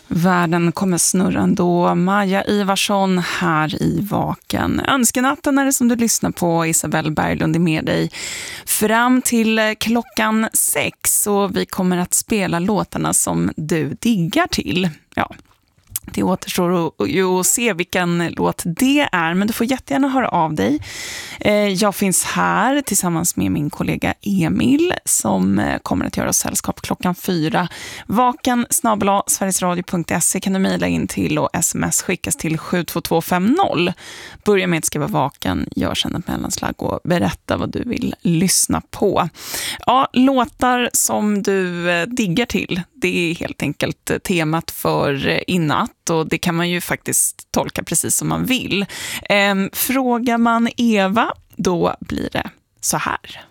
Världen kommer snurra ändå. Maja Ivarsson här i Vaken. Önskenatten är det som du lyssnar på. Isabelle Berglund är med dig fram till klockan 6. Och vi kommer att spela låtarna som du diggar till. Ja. Det återstår ju att se vilken låt det är, men du får jättegärna höra av dig. Jag finns här tillsammans med min kollega Emil som kommer att göra sällskap klockan 4. vaken@sverigesradio.se kan du mejla in till och sms skickas till 72250. Börja med att skriva vaken, gör sedan ett mellanslag och berätta vad du vill lyssna på. Ja, låtar som du diggar till, det är helt enkelt temat för inatt. Och det kan man ju faktiskt tolka precis som man vill. Frågar man Eva, då blir det så här.